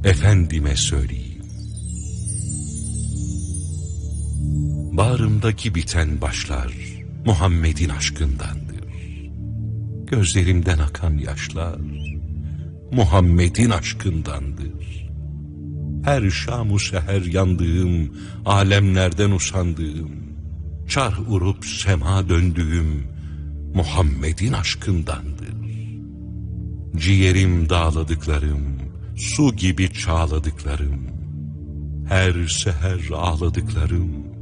efendime söyleyeyim. Bağrımdaki biten başlar Muhammed'in aşkındandır. Gözlerimden akan yaşlar Muhammed'in aşkındandır. Her şam-u seher yandığım, alemlerden usandığım, çarh urup sema döndüğüm Muhammed'in aşkındandır. Ciğerim dağladıklarım, su gibi çağladıklarım, her seher ağladıklarım